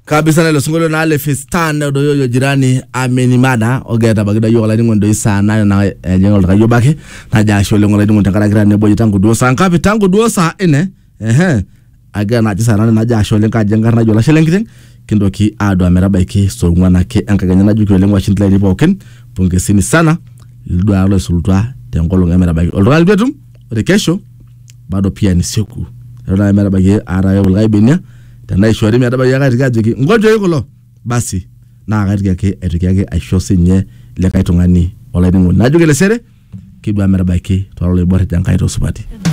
Kabisa na losungolo na ale fistana do yo jirani amenimada ogeta bagida yo la ningo ndo isana na jengo la yobake na jasho le ngola ningo takara grane boyi tangu dosa ngapi tangu dosa ene aga na jisana na jasho le ka jengar na jola shelengiten kindoki ado ameraba iki so ngwana ke ankaganya na jukyo le ngwa shintla ni boken pongesini sana lido alo sultwa tengolo ngameraba iki olral betum rekesho bado pia ni siku ndo ameraba iki ara yo la ibenya tena ishwari miadaba yaga tigajiki ngojo yuko basi na agatika ke etikake aishose nye leka itongani ola ningo najugele sere kidwa meraba iki twalo le bore jankaito subati